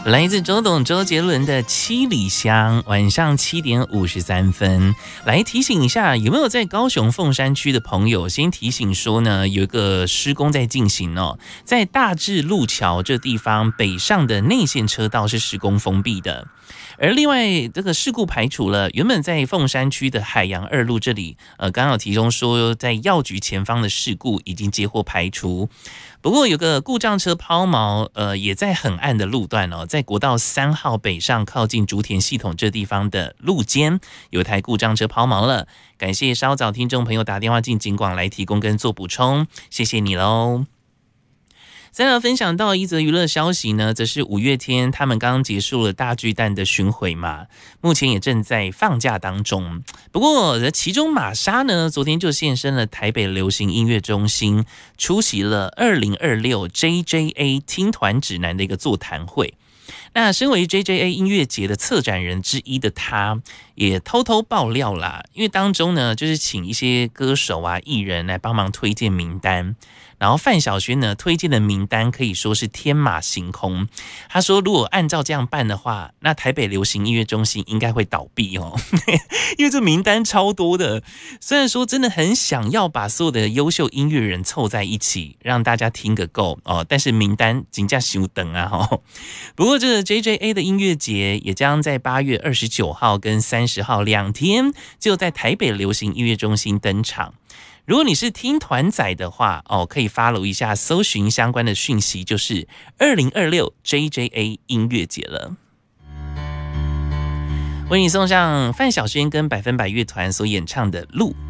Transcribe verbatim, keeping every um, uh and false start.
来自周董周杰伦的《七里香》，晚上七点五十三分。来提醒一下，有没有在高雄凤山区的朋友？先提醒说呢，有一个施工在进行哦，在大智路桥这地方北上的内线车道是施工封闭的。而另外这个事故排除了，原本在凤山区的海洋二路这里，呃，刚刚有提供说在药局前方的事故已经接获排除。不过有个故障车抛锚，呃，也在很暗的路段哦，在国道三号北上靠近竹田系统这地方的路肩，有台故障车抛锚了。感谢稍早听众朋友打电话进警广来提供跟做补充，谢谢你喽。再来分享到一则娱乐消息呢，则是五月天他们刚刚结束了大巨蛋的巡回嘛，目前也正在放假当中。不过其中玛莎呢，昨天就现身了台北流行音乐中心，出席了二零二六 J J A 听团指南的一个座谈会。那身为 J J A 音乐节的策展人之一的他，也偷偷爆料啦，因为当中呢，就是请一些歌手啊、艺人来帮忙推荐名单。然后范晓萱呢推荐的名单可以说是天马行空。他说，如果按照这样办的话，那台北流行音乐中心应该会倒闭哦，因为这名单超多的。虽然说真的很想要把所有的优秀音乐人凑在一起，让大家听个够哦，但是名单真的太长啊哈。不过这个 J J A 的音乐节也将在八月二十九号跟三十号两天，就在台北流行音乐中心登场。如果你是听团仔的话，哦，可以 follow 一下，搜寻相关的讯息，就是二零二六 J J A 音乐节了。为你送上范晓萱跟百分百乐团所演唱的《路》。